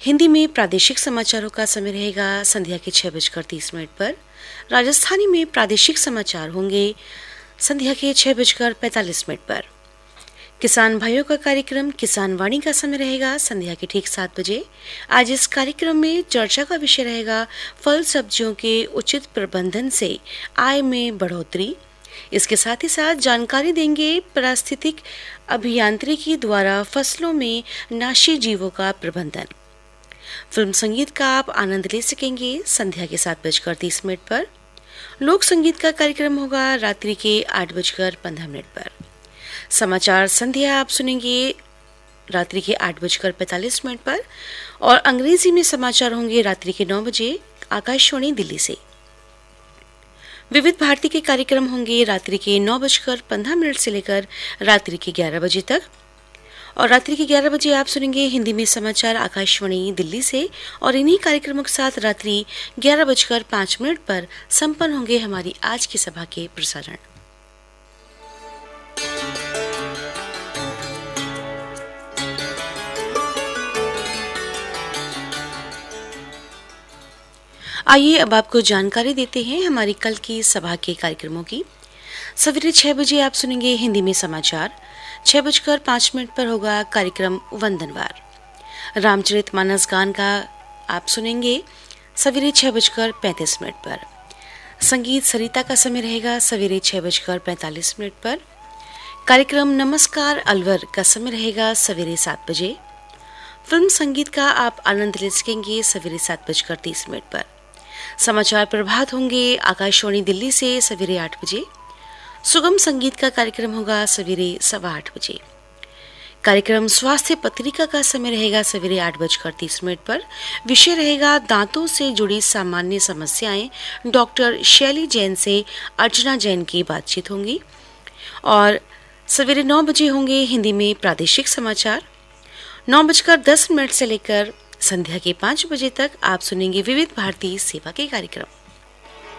हिंदी में प्रादेशिक समाचारों का समय रहेगा संध्या के 6:30 पर। राजस्थानी में प्रादेशिक समाचार होंगे संध्या के 6:45 पर। किसान भाइयों का कार्यक्रम किसान वाणी का समय रहेगा संध्या के ठीक 7 बजे। आज इस कार्यक्रम में चर्चा का विषय रहेगा फल सब्जियों के उचित प्रबंधन से आय में बढ़ोतरी। इसके साथ ही साथ जानकारी देंगे पारिस्थितिक अभियांत्रिकी द्वारा फसलों में नाशी जीवों का प्रबंधन। फिल्म संगीत का आप आनंद ले सकेंगे संध्या के 7:30 पर। लोक संगीत का कार्यक्रम होगा रात्रि के 8:15 पर। समाचार संध्या आप सुनेंगे रात्रि के 8:45 पर और अंग्रेजी में समाचार होंगे रात्रि के 9 बजे आकाशवाणी दिल्ली से। विविध भारती के कार्यक्रम होंगे रात्रि के 9:15 से लेकर रात्रि के 11 बजे तक और रात्रि के 11 बजे आप सुनेंगे हिंदी में समाचार आकाशवाणी दिल्ली से और इन्हीं कार्यक्रमों के साथ रात्रि 11:05 पर संपन्न होंगे हमारी आज की सभा के प्रसारण। आइए अब आपको जानकारी देते हैं हमारी कल की सभा के कार्यक्रमों की। सवेरे 6 बजे आप सुनेंगे हिंदी में समाचार। 6:05 पर होगा कार्यक्रम वंदनवार। रामचरितमानस गान का आप सुनेंगे सवेरे 6:35 पर। संगीत सरिता का समय रहेगा सवेरे 6:45 पर। कार्यक्रम नमस्कार अलवर का समय रहेगा सवेरे 7 बजे। फिल्म संगीत का आप आनंद ले सकेंगे सवेरे 7:30 पर। समाचार प्रभात होंगे आकाशवाणी दिल्ली से सवेरे 8 बजे। सुगम संगीत का कार्यक्रम होगा सवेरे 8:15 बजे। कार्यक्रम स्वास्थ्य पत्रिका का समय रहेगा सवेरे 8:30 पर। विषय रहेगा दांतों से जुड़ी सामान्य समस्याएं। डॉक्टर शैली जैन से अर्चना जैन की बातचीत होंगी और सवेरे 9 बजे होंगे हिंदी में प्रादेशिक समाचार। 9:10 से लेकर संध्या के 5 बजे तक आप सुनेंगे विविध भारती सेवा के कार्यक्रम।